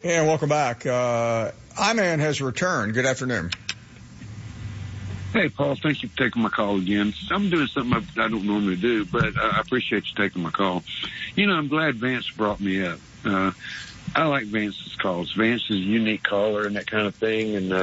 And welcome back. I-Man has returned. Good afternoon. Hey, Paul, thank you for taking my call again. I'm doing something I don't normally do, but I appreciate you taking my call. You know, I'm glad Vance brought me up. I like Vance's calls. Vance is a unique caller and that kind of thing. And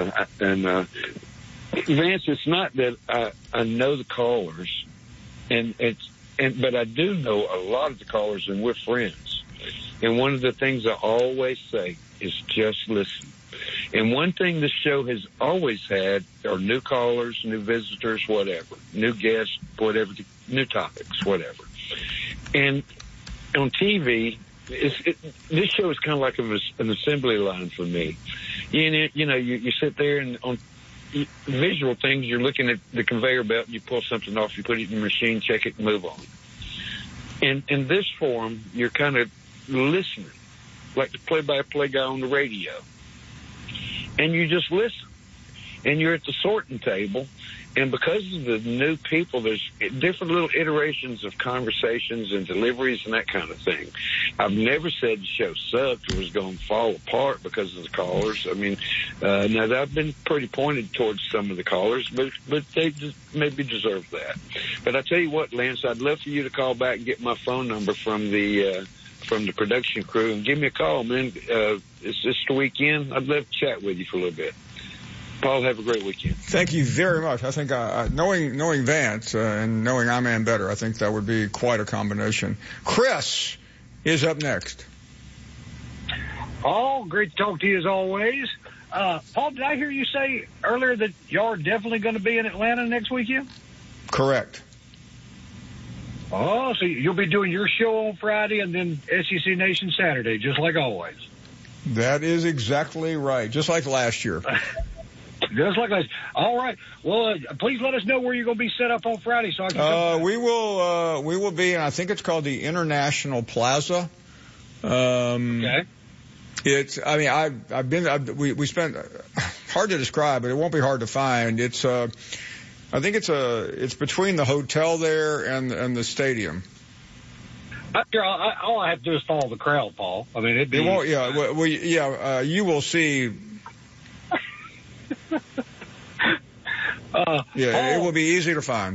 Vance, it's not that I know the callers, but I do know a lot of the callers, and we're friends. And one of the things I always say is just listen. And one thing this show has always had are new callers, new visitors, whatever, new guests, whatever, new topics, whatever. And on TV, this show is kind of like an assembly line for me. You know, you sit there and on visual things, you're looking at the conveyor belt, and you pull something off, you put it in the machine, check it, and move on. In this form, you're kind of listening, like the play-by-play guy on the radio. And you just listen. And you're at the sorting table. And because of the new people, there's different little iterations of conversations and deliveries and that kind of thing. I've never said the show sucked or was going to fall apart because of the callers. I mean, now I've been pretty pointed towards some of the callers, but they just maybe deserve that. But I tell you what, Lance, I'd love for you to call back and get my phone number from the production crew and give me a call, man. It's just the weekend. I'd love to chat with you for a little bit. Paul, have a great weekend. Thank you very much. I think knowing Vance and knowing I-Man better, I think that would be quite a combination. Chris is up next. Paul, great to talk to you as always. Paul, did I hear you say earlier that y'all are definitely going to be in Atlanta next weekend? Correct. Oh, so you'll be doing your show on Friday and then SEC Nation Saturday, just like always. That is exactly right, just like last year. Just like last. All right. Well, please let us know where you're going to be set up on Friday, so I can. We will be, and I think it's called the International Plaza. Okay. We spent, hard to describe, but it won't be hard to find. It's, I think it's between the hotel there and the stadium. All I have to do is follow the crowd, Paul. I mean, it won't. Yeah. You will see. Paul, it will be easy to find.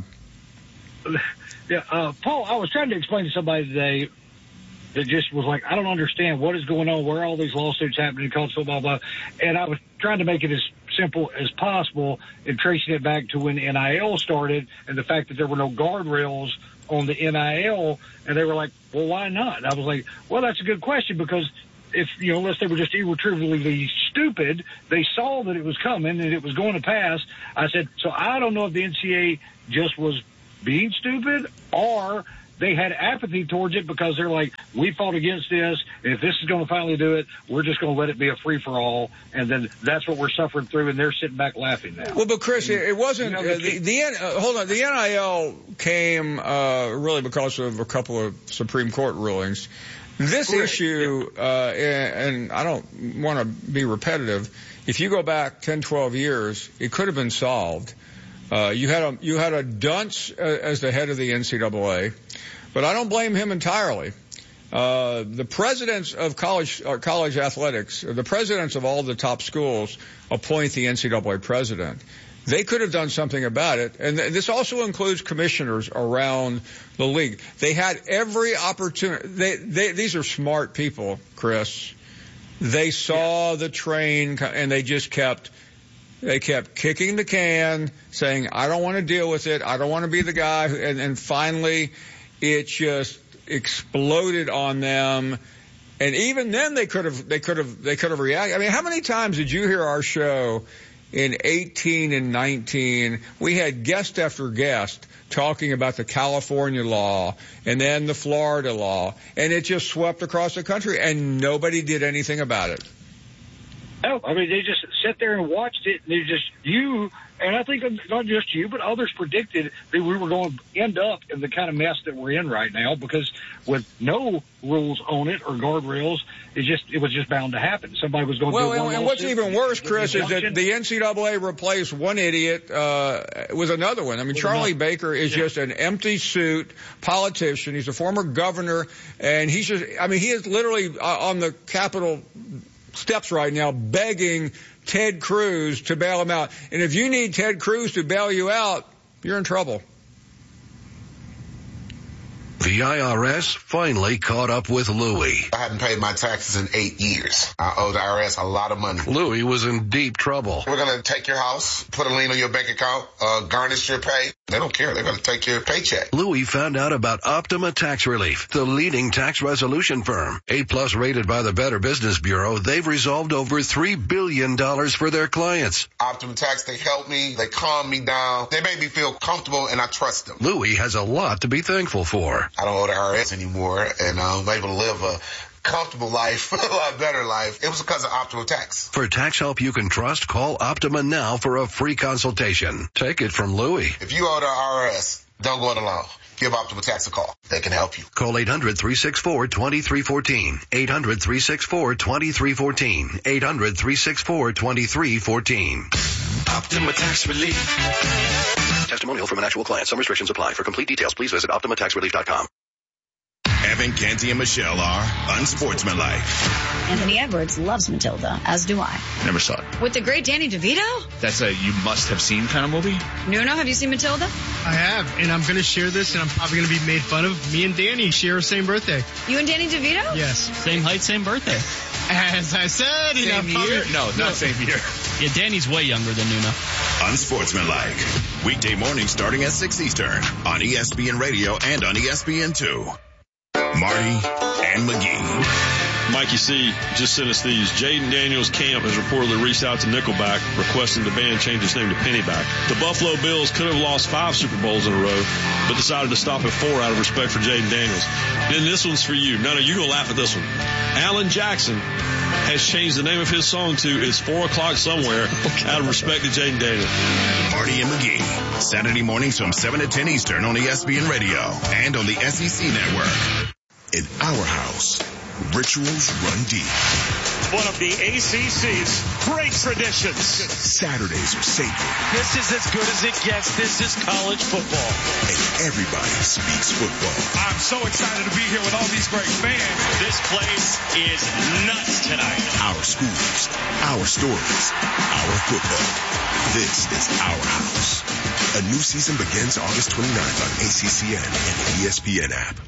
Yeah, Paul, I was trying to explain to somebody today that just was like, I don't understand what is going on, where are all these lawsuits happening, college football, blah, blah. And I was trying to make it as simple as possible and tracing it back to when NIL started and the fact that there were no guardrails on the NIL. And they were like, well, why not? And I was like, well, that's a good question, because if, unless they were just irretrievably stupid, they saw that it was coming and it was going to pass. I said, so I don't know if the NCAA just was being stupid or they had apathy towards it because they're like, we fought against this, and if this is going to finally do it, we're just going to let it be a free-for-all, and then that's what we're suffering through, and they're sitting back laughing now. Well, but Chris, it wasn't hold on. The NIL came really because of a couple of Supreme Court rulings. This issue, and I don't want to be repetitive, if you go back 10, 12 years, it could have been solved. You had a dunce as the head of the NCAA, but I don't blame him entirely. The presidents of college athletics, the presidents of all the top schools appoint the NCAA president. They could have done something about it, and this also includes commissioners around the league. They had every opportunity. These are smart people, Chris. They saw the train, and they just kept kicking the can, saying, I don't want to deal with it. I don't want to be the guy. And finally, it just exploded on them. And even then, they could have reacted. I mean, how many times did you hear our show in 18 and 19? We had guest after guest talking about the California law and then the Florida law, and it just swept across the country, and nobody did anything about it. No, I mean, they just sat there and watched it, and and I think not just you, but others predicted that we were going to end up in the kind of mess that we're in right now, because with no rules on it or guardrails, it was just bound to happen. Somebody was going to do one. And what's even worse, Chris, is that the NCAA replaced one idiot with another one. I mean, Charlie Baker is just an empty suit politician. He's a former governor, and he is literally on the Capitol steps right now begging Ted Cruz to bail him out. And if you need Ted Cruz to bail you out, you're in trouble. The IRS finally caught up with Louie. I hadn't paid my taxes in 8 years. I owe the IRS a lot of money. Louie was in deep trouble. We're going to take your house, put a lien on your bank account, garnish your pay. They don't care. They're going to take your paycheck. Louie found out about Optima Tax Relief, the leading tax resolution firm. A+ rated by the Better Business Bureau, they've resolved over $3 billion for their clients. Optima Tax, they help me. They calm me down. They make me feel comfortable, and I trust them. Louie has a lot to be thankful for. I don't owe the IRS anymore, and I'm able to live a comfortable life, a lot better life. It was because of Optima Tax. For tax help you can trust, call Optima now for a free consultation. Take it from Louie. If you owe the IRS, don't go it alone. Give Optima Tax a call. They can help you. Call 800-364-2314. 800-364-2314. 800-364-2314. Optima Tax Relief. Testimonial from an actual client. Some restrictions apply. For complete details, please visit OptimaTaxRelief.com. Evan, Canty, and Michelle are unsportsmanlike. Anthony Edwards loves Matilda, as do I. Never saw it. With the great Danny DeVito? That's a you must have seen kind of movie. Nuno, have you seen Matilda? I have, and I'm going to share this, and I'm probably going to be made fun of. Me and Danny share the same birthday. You and Danny DeVito? Yes. Same height, same birthday. As I said, same year? No, not same year. Yeah, Danny's way younger than Nuno. Unsportsmanlike. Weekday mornings starting at 6 Eastern on ESPN Radio and on ESPN2. Marty and McGee. Mikey C. just sent us these. Jaden Daniels' camp has reportedly reached out to Nickelback requesting the band change its name to Pennyback. The Buffalo Bills could have lost 5 Super Bowls in a row, but decided to stop at 4 out of respect for Jaden Daniels. Then this one's for you. No, you're going to laugh at this one. Alan Jackson has changed the name of his song to It's 4 O'Clock Somewhere out of respect to Jaden Daniels. Marty and McGee. Saturday mornings from 7 to 10 Eastern on ESPN Radio and on the SEC Network. In our house, rituals run deep. One of the ACC's great traditions. Saturdays are sacred. This is as good as it gets. This is college football. And everybody speaks football. I'm so excited to be here with all these great fans. This place is nuts tonight. Our schools, our stories, our football. This is our house. A new season begins August 29th on ACCN and the ESPN app.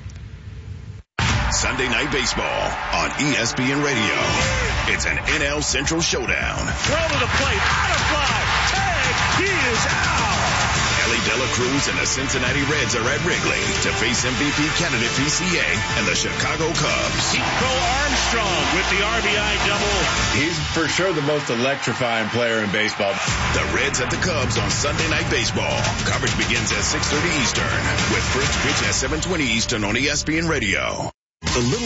Sunday Night Baseball on ESPN Radio. It's an NL Central showdown. Throw to the plate, out of fly, tag, he is out. Ellie De La Cruz and the Cincinnati Reds are at Wrigley to face MVP candidate PCA and the Chicago Cubs. Nico Armstrong with the RBI double. He's for sure the most electrifying player in baseball. The Reds at the Cubs on Sunday Night Baseball. Coverage begins at 6:30 Eastern with first pitch at 7:20 Eastern on ESPN Radio. The Little